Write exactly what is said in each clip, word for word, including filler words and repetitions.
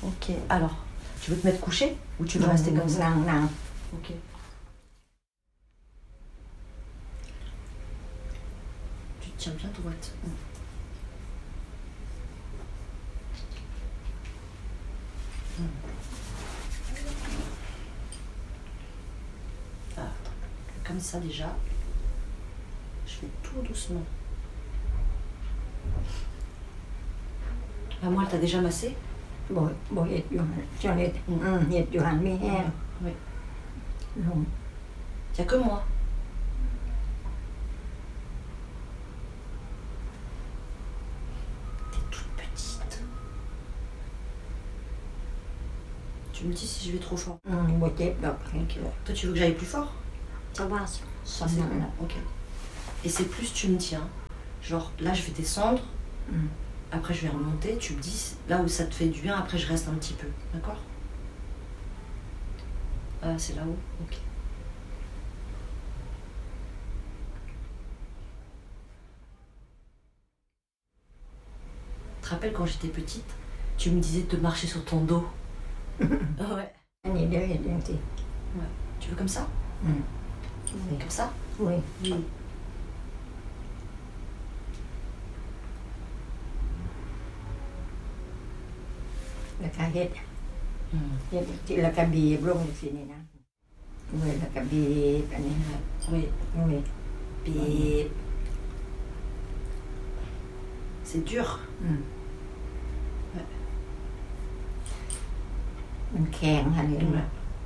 Ok, alors, tu veux te mettre couché ou tu veux rester comme ça? Non, non. Ok. Tu te tiens bien droite. Mmh. Ah, comme ça déjà. Je fais tout doucement. Ah, moi, elle t'a déjà massé? บ่บ่เฮ็ดอยู่หั่นเจ้าเฮ็ดอืมเฮ็ดอยู่หั่นมีแห้ง Oui. ลง Il n'y a que moi. T'es toute petite. Tu me dis si je vais trop fort. อืมบ่เจ็บดอก Ok. Toi, tu veux que j'aille plus fort? จะว่าสำ C'est นัก bon. น่ะ Ok. Et c'est plus tu me tiens. Genre, là, je vais descendre. อืม Après, je vais remonter. Tu me dis là où ça te fait du bien. Après, je reste un petit peu. D'accord? Ah, c'est là-haut? Ok. Tu te rappelles quand j'étais petite, tu me disais de marcher sur ton dos? Ouais. อันนี้เดี๋ยวเฮ็ดจังซี่ Ouais. Tu veux comme ça? อืม Comme ça? อุ้ย Oui. แล้วก็เฮ็ด Mmh. เฮ็ดที่แล้วก็บีบลงจังซี่นี่นะอุ้ยแล้วก็บีบอันนี้ครับ Oui. อุ้ย Bip. C'est dur. อืม Ouais. มันแข็งหั่นเห็นบ่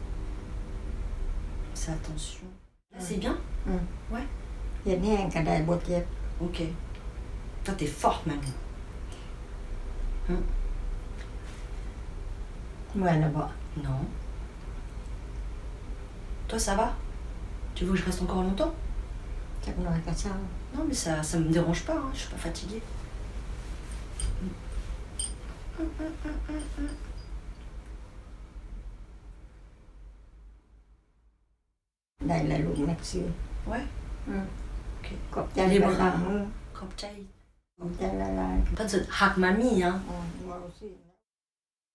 Fais attention. Là, c'est bien? อืม Ouais. เฮ็ดแห้งก็ได้บ่เจ็บ Ok. Toi, t'es forte même. Hum. เมื่อยแล้วบ่ Non. Toi, ça va? Tu veux que je reste encore longtemps? จักหน่อยก็เช้า Non, mais ça ça me dérange pas, hein. Je suis pas fatiguée. ได้แล้วลูกแม็กซี่ Ouais. อืม Ok. ขอบใจ Les ห bras. ลายๆมือ Kopchai. ขอบใจหลาย Pas de hak mamie, hein. ๆอ๋อบ่รู้สิ